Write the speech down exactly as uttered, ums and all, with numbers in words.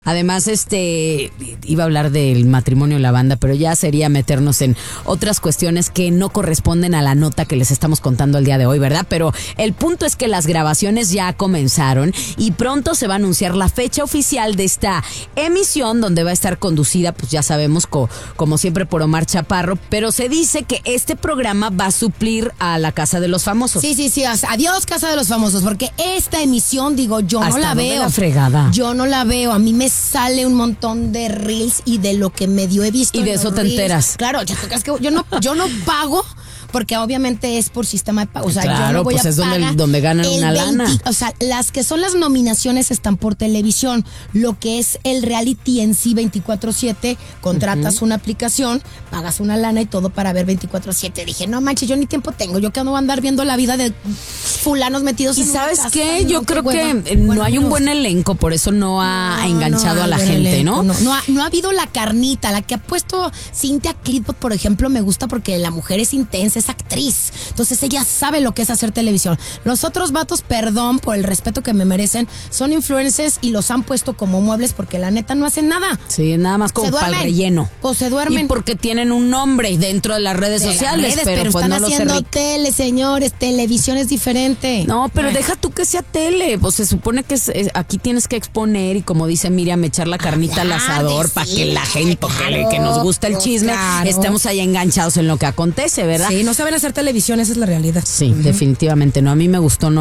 Además, este iba a hablar del matrimonio de la banda, pero ya sería meternos en otras cuestiones que no corresponden a la nota que les estamos contando el día de hoy, ¿verdad? Pero el punto es que las grabaciones ya comenzaron y pronto se va a anunciar la fecha oficial de esta emisión, donde va a estar conducida, pues ya sabemos, co- como siempre por Omar Chaparro, pero se dice que este programa va a suplir a La Casa de los Famosos. Sí, sí, sí, adiós Casa de los Famosos, porque esta emisión, digo, yo no ¿Hasta la dónde veo. la fregada? Yo no la veo, a mí me sale un montón de reels y de lo que medio he visto. Y de en eso los te reels. enteras. Claro, ¿tú crees que yo no, yo no pago? Porque obviamente es por sistema de pago. O sea, Claro, yo no voy pues a es donde- pagar donde ganan el una lana. O sea, las que son las nominaciones están por televisión. Lo que es el reality en sí veinticuatro siete, contratas uh-huh. una aplicación, pagas una lana y todo para ver veinticuatro siete. Dije, no manches, yo ni tiempo tengo. Yo que no voy a andar viendo la vida de fulanos metidos ¿Y en sabes una casa, qué? no, Yo qué creo hueva. que no Bueno, hay un no. buen elenco, por eso no ha No, enganchado no a la hay gente, elenco, ¿no? No, no ha, no ha habido la carnita, la que ha puesto Cynthia Clitwood, por ejemplo, me gusta porque la mujer es intensa, es actriz. Entonces ella sabe lo que es hacer televisión. Los otros vatos, perdón por el respeto que me merecen, son influencers y los han puesto como muebles porque la neta no hacen nada. Sí, nada más como Se para el duermen. relleno. Pues se duermen. Y porque tienen un nombre dentro de las redes De las sociales, redes, pero, pues están no lo sé. haciendo Rick. tele, señores, televisión es diferente. No, pero Ay. deja tú que sea tele. Pues se supone que es- es- aquí tienes que exponer y, como dice Miriam, echar la carnita al Hablar de asador para sí, que la gente, claro, que, le- que nos gusta el pues chisme, claro. estemos ahí enganchados en lo que acontece, ¿verdad? Sí, no saben hacer televisión, esa es la realidad. Sí, definitivamente no. A mí me gustó, no.